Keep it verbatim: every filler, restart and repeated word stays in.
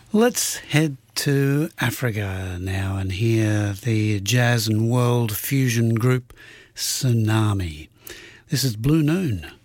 Let's head to Africa now and hear the jazz and world fusion group Tsunami. This is Blue Noon.